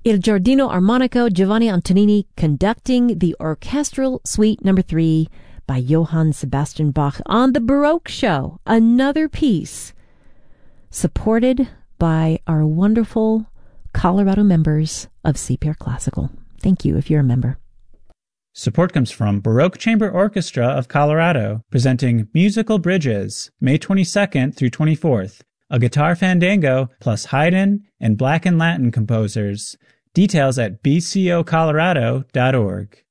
Il Giardino Armonico, Giovanni Antonini conducting the Orchestral Suite No. 3 by Johann Sebastian Bach on the Baroque Show. Another piece supported by our wonderful Colorado members of CPR Classical. Thank you if you're a member. Support comes from Baroque Chamber Orchestra of Colorado, presenting Musical Bridges, May 22nd through 24th, a guitar fandango plus Haydn and Black and Latin composers. Details at bcocolorado.org.